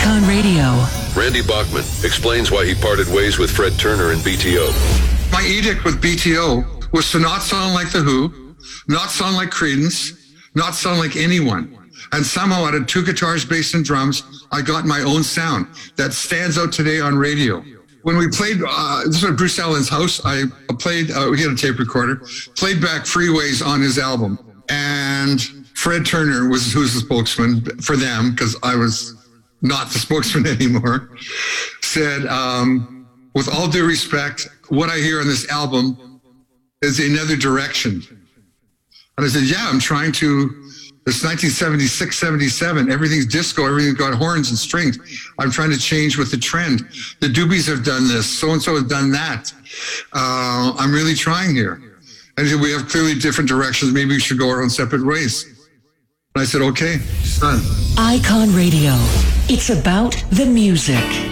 Icon Radio. Randy Bachman explains why he parted ways with Fred Turner and BTO. My edict with BTO was to not sound like The Who, not sound like Creedence, not sound like anyone. And somehow out of two guitars, bass, and drums, I got my own sound that stands out today on radio. When we played, this was at Bruce Allen's house, I played, he had a tape recorder, played back Freeways on his album. And Fred Turner who's the spokesman for them, because I was not the spokesman anymore, said, with all due respect, what I hear on this album is Another Direction. And I said, yeah, I'm trying to, it's 1976, 77. Everything's disco. Everything's got horns and strings. I'm trying to change with the trend. The Doobies have done this. So-and-so has done that. I'm really trying here. And he said, we have clearly different directions. Maybe we should go our own separate ways. And I said, okay, son. Icon Radio. It's about the music.